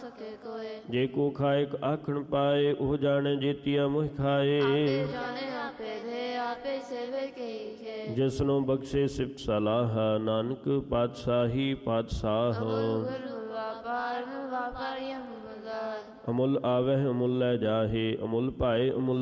ਸਕੇ ਕੋਏ। ਜੇ ਕੋ ਖਾਏ ਆਖਣ ਪਾਏ, ਉਹ ਜਾਣੇ ਜੀਤੀਆ ਮੁਹ ਖਾਏ। ਆਪੇ ਜਾਣੇ ਆਪੇ ਦੇ, ਆਪੇ ਸੇਵੇ ਕਹੀ ਕੇ। ਜਿਸਨੂੰ ਬਖਸ਼ੇ ਸਿਫਤ ਸਲਾਹ, ਨਾਨਕ ਪਾਤਸ਼ਾਹੀ ਪਾਤਸ਼ਾਹ। ਵਾਪਾਰ ਵਾਪਾਰੀ ਅਮੁੱਲ। ਅਮੁੱਲ ਆਵਹਿ ਅਮੁੱਲ ਲੈ ਜਾਹੇ, ਅਮੁੱਲ ਭਾਏ ਅਮੁੱਲ